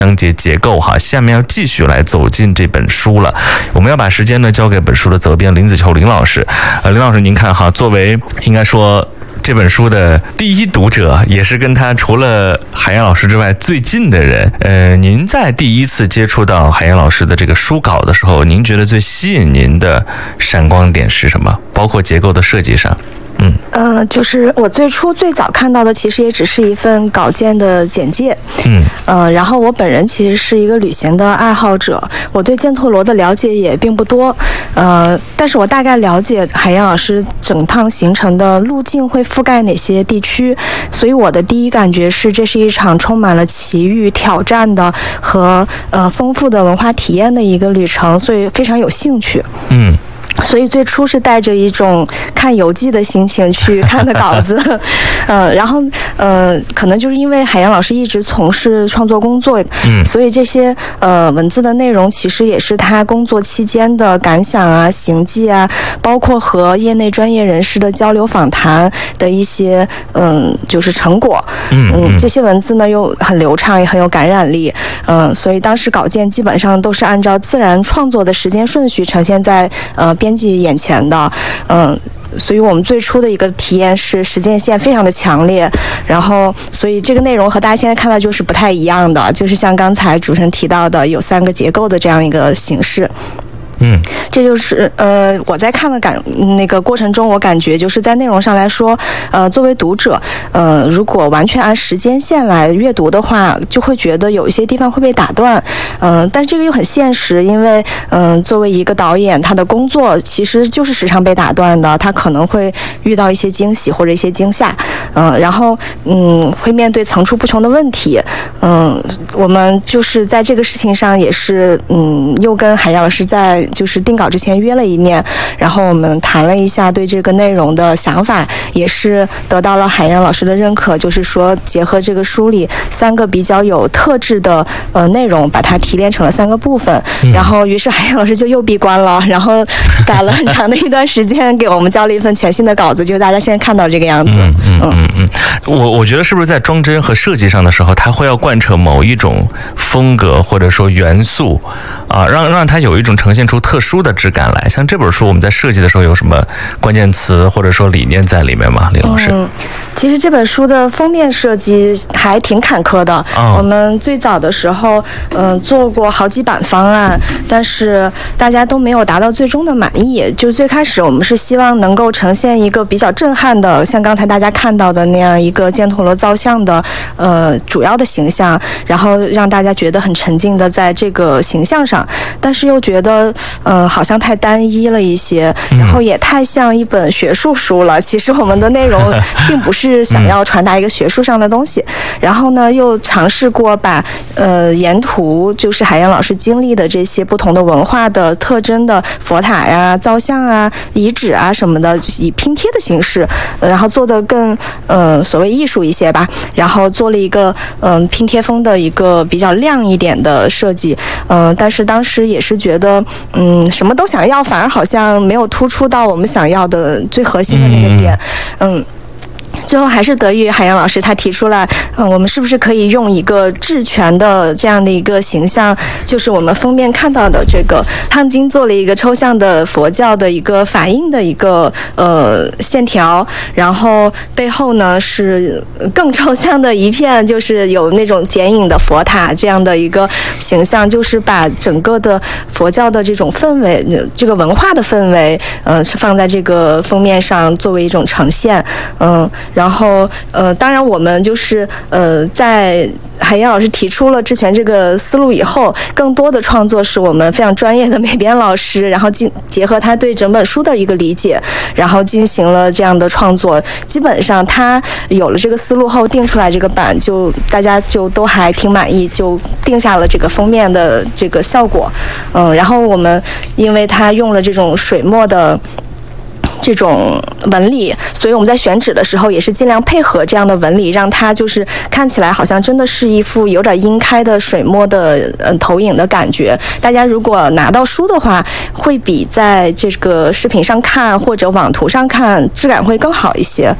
章节结构哈，下面要继续来走进这本书了。我们要把时间呢交给本书的责编林子球林老师。林老师您看哈，作为应该说这本书的第一读者，也是跟他除了海燕老师之外最近的人。您在第一次接触到海燕老师的这个书稿的时候，您觉得最吸引您的闪光点是什么？包括结构的设计上。 就是我最早看到的，其实也只是一份稿件的简介。然后我本人其实是一个旅行的爱好者，我对犍陀罗的了解也并不多。但是我大概了解海燕老师整趟行程的路径会覆盖哪些地区，所以我的第一感觉是，这是一场充满了奇遇、挑战的和丰富的文化体验的一个旅程，所以非常有兴趣。所以最初是带着一种看游记的心情去看的稿子，然后可能就是因为海燕老师一直从事创作工作，所以这些文字的内容其实也是他工作期间的感想啊、行迹啊，包括和业内专业人士的交流访谈的一些就是成果。这些文字呢又很流畅，也很有感染力。所以当时稿件基本上都是按照自然创作的时间顺序呈现在编辑眼前的。所以我们最初的一个体验是时间线非常的强烈，然后所以这个内容和大家现在看到就是不太一样的，就是像刚才主持人提到的有3个结构的这样一个形式。这就是我在看的那个过程中，我感觉就是在内容上来说，作为读者，如果完全按时间线来阅读的话，就会觉得有一些地方会被打断。但这个又很现实，因为作为一个导演，他的工作其实就是时常被打断的，他可能会遇到一些惊喜或者一些惊吓，然后会面对层出不穷的问题。我们就是在这个事情上也是又跟海燕老师在就是定稿之前约了一面，然后我们谈了一下对这个内容的想法，也是得到了海燕老师的认可，就是说结合这个书里3个比较有特质的内容，把它提炼成了3个部分。然后于是海燕老师就又闭关了，然后改了很长的一段时间，给我们交了一份全新的稿子，就是大家现在看到这个样子。 我觉得是不是在装帧和设计上的时候，它会要贯彻某一种风格或者说元素啊，让它有一种呈现出特殊的质感来。像这本书我们在设计的时候有什么关键词或者说理念在里面吗？李老师？ 其实这本书的封面设计还挺坎坷的。我们最早的时候做过好几版方案，但是大家都没有达到最终的满意。就最开始我们是希望能够呈现一个比较震撼的，像刚才大家看到的那样一个犍陀罗造像的主要的形象，然后让大家觉得很沉浸的在这个形象上，但是又觉得好像太单一了一些，然后也太像一本学术书了。其实我们的内容并不是想要传达一个学术上的东西。然后呢，又尝试过把沿途就是海燕老师经历的这些不同的文化的特征的佛塔呀、造像啊、遗址啊什么的，以拼贴的形式，然后做得更所谓艺术一些吧。然后做了一个拼贴风的一个比较亮一点的设计。但是当时也是觉得什么都想要，反而好像没有突出到我们想要的最核心的那个点。最后还是得益于海燕老师，他提出来，我们是不是可以用一个智权的这样的一个形象，就是我们封面看到的这个烫金做了一个抽象的佛教的一个法印的一个线条，然后背后呢是更抽象的一片，就是有那种剪影的佛塔这样的一个形象，就是把整个的佛教的这种氛围，这个文化的氛围，是放在这个封面上作为一种呈现。然后当然我们就是在海燕老师提出了智权这个思路以后，更多的创作是我们非常专业的美编老师，然后结合他对整本书的一个理解，然后进行了这样的创作。基本上他有了这个思路后定出来这个版，就大家就都还挺满意，就定下了这个封面的这个效果。然后我们因为他用了这种水墨的这种纹理，所以我们在选址的时候也是尽量配合这样的纹理，让它就是看起来好像真的是一幅有点阴开的水墨的投影的感觉。大家如果拿到书的话，会比在这个视频上看或者网图上看质感会更好一些。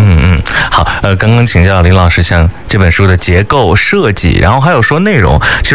好，刚刚请教林老师像这本书的结构设计，然后还有说内容，其实